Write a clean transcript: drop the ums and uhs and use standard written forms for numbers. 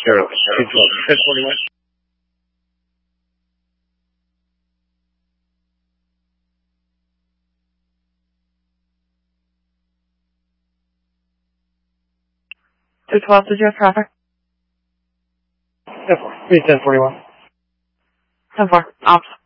Sure. 212, 212, did you have traffic? 10-4. 1041. 10-4, ops.